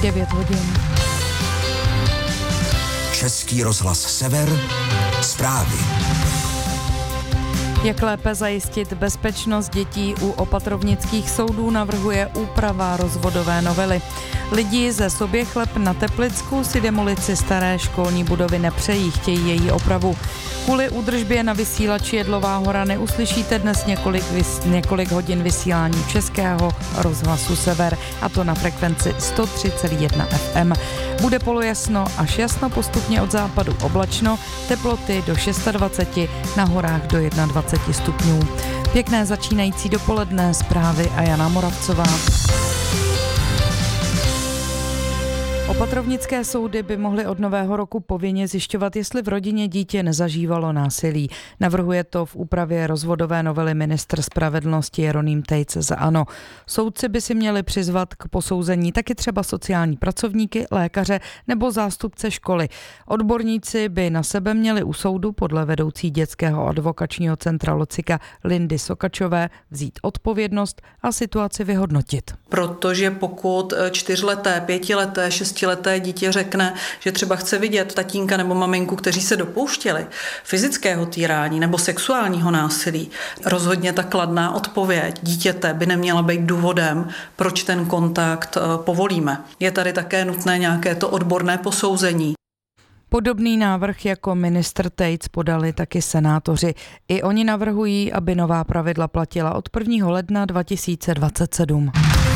9 hodin. Český rozhlas Sever, zprávy. Jak lépe zajistit bezpečnost dětí u opatrovnických soudů, navrhuje úprava rozvodové novely. Lidi ze Soběchleb na Teplicku si demolici staré školní budovy nepřejí, chtějí její opravu. Kvůli údržbě na vysílači Jedlová Hora neuslyšíte dnes několik hodin vysílání Českého rozhlasu Sever, a to na frekvenci 103,1 FM. Bude polojasno až jasno, postupně od západu oblačno, teploty do 26, na horách do 21 stupňů. Pěkné začínající dopoledne, zprávy a Jana Moravcová. Opatrovnické soudy by mohly od nového roku povinně zjišťovat, jestli v rodině dítě nezažívalo násilí. Navrhuje to v úpravě rozvodové novely ministr spravedlnosti Jeroným Tejc za ANO. Soudci by si měli přizvat k posouzení taky třeba sociální pracovníky, lékaře nebo zástupce školy. Odborníci by na sebe měli u soudu podle vedoucí dětského advokačního centra Locika Lindy Sokačové vzít odpovědnost a situaci vyhodnotit. Protože pokud 4leté, 5leté, 6leté dítě řekne, že třeba chce vidět tatínka nebo maminku, kteří se dopouštěli fyzického týrání nebo sexuálního násilí, rozhodně ta kladná odpověď dítěte by neměla být důvodem, proč ten kontakt povolíme. Je tady také nutné nějaké to odborné posouzení. Podobný návrh jako ministr Tejc podali taky senátoři. I oni navrhují, aby nová pravidla platila od 1. ledna 2027.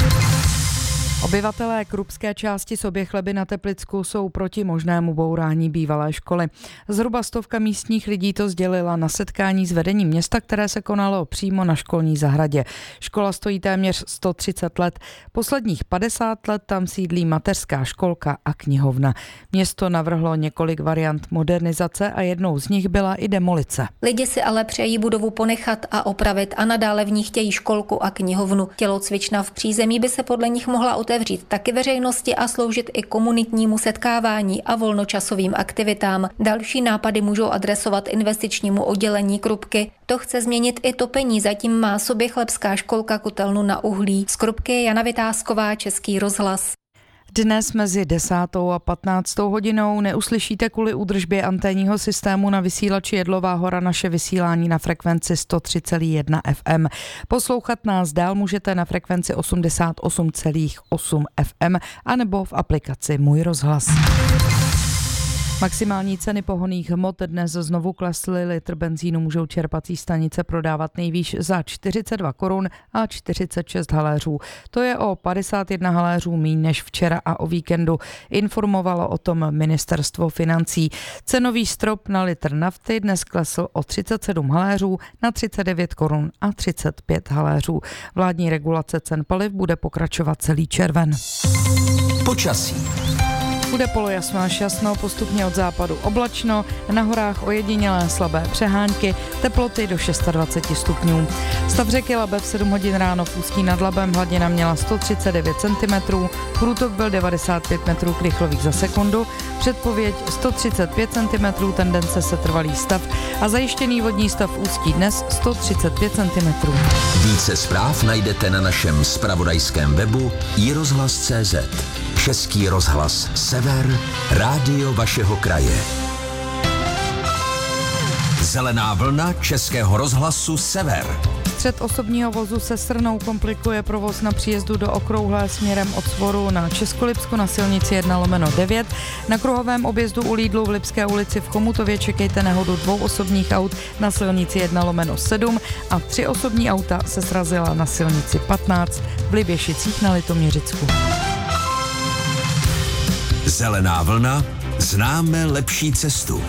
Obyvatelé krupské části Soběchleby na Teplicku jsou proti možnému bourání bývalé školy. Zhruba 100 místních lidí to sdělila na setkání s vedením města, které se konalo přímo na školní zahradě. Škola stojí téměř 130 let. Posledních 50 let tam sídlí mateřská školka a knihovna. Město navrhlo několik variant modernizace a jednou z nich byla i demolice. Lidi si ale přejí budovu ponechat a opravit a nadále v ní chtějí školku a knihovnu. Tělocvična v přízemí by se podle nich mohla otevřít taky veřejnosti a sloužit i komunitnímu setkávání a volnočasovým aktivitám. Další nápady můžou adresovat investičnímu oddělení Krupky. To chce změnit i topení, zatím má Soběchlebská školka kotelnu na uhlí. Z Krupky Jana Vytázková, Český rozhlas. Dnes mezi 10. a 15. hodinou neuslyšíte kvůli údržbě anténního systému na vysílači Jedlová Hora naše vysílání na frekvenci 103,1 FM. Poslouchat nás dál můžete na frekvenci 88,8 FM anebo v aplikaci Můj rozhlas. Maximální ceny pohonných hmot dnes znovu klesly. Litr benzínu můžou čerpací stanice prodávat nejvýš za 42 korun a 46 haléřů. To je o 51 haléřů míň než včera a o víkendu. Informovalo o tom ministerstvo financí. Cenový strop na litr nafty dnes klesl o 37 haléřů na 39 korun a 35 haléřů. Vládní regulace cen paliv bude pokračovat celý červen. Počasí. Bude polojasno až jasno, postupně od západu oblačno, na horách ojedinělé slabé přehánky, teploty do 26 stupňů. Stav řeky Labe v 7 hodin ráno v Ústí nad Labem, hladina měla 139 cm, průtok byl 95 metrů krychlových za sekundu, předpověď 135 cm, tendence setrvalý stav a zajištěný vodní stav v Ústí dnes 135 cm. Více zpráv najdete na našem zpravodajském webu iRozhlas.cz. Český rozhlas Sever, rádio vašeho kraje. Zelená vlna Českého rozhlasu Sever. Střed osobního vozu se Srnou komplikuje provoz na příjezdu do Okrouhlé směrem od Svoru na Českolipsku na silnici 1/9. Na kruhovém objezdu u Lidlu v Lipské ulici v Chomutově čekejte nehodu 2 osobních aut na silnici 1/7 a 3 osobní auta se srazila na silnici 15 v Liběšicích na Litoměřicku. Zelená vlna, známe lepší cestu.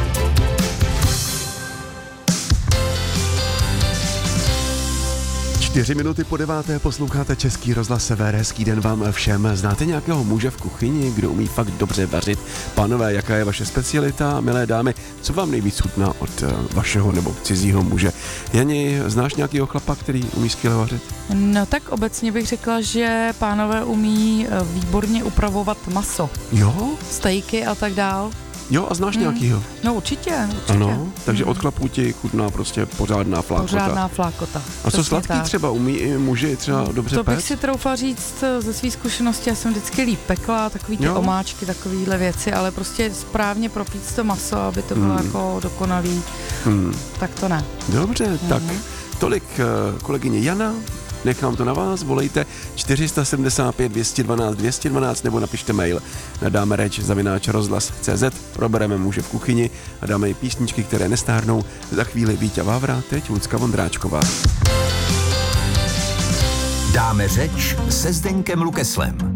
4 minuty po 9. posloucháte Český rozhlas Sever. Hezký den vám všem. Znáte nějakého muže v kuchyni, kdo umí fakt dobře vařit? Pánové, jaká je vaše specialita? Milé dámy, co vám nejvíc chutná od vašeho nebo cizího muže? Jani, znáš nějakého chlapa, který umí skvěle vařit? No tak obecně bych řekla, že pánové umí výborně upravovat maso. Jo? Stejky a tak dál. Jo, a znáš nějakýho? No určitě. Ano, takže od chlapů ti chutná prostě pořádná flákota. Pořádná flákota. A co sladký tak. Třeba umí i muži třeba dobře to péct? bych si troufla říct ze svý zkušenosti, já jsem vždycky líp pekla, takový ty omáčky, takovýhle věci, ale prostě správně propít to maso, aby to bylo jako dokonalý, tak to ne. Dobře, tak tolik kolegyně Jana. Nechám to na vás, volejte 475 212 212 nebo napište mail na dámereč@rozhlas.cz. Probereme muže v kuchyni a dáme i písničky, které nestárnou. Za chvíli Víťa Vávra, teď Lucka Vondráčková. Dáme řeč se Zdeňkem Lukeslem.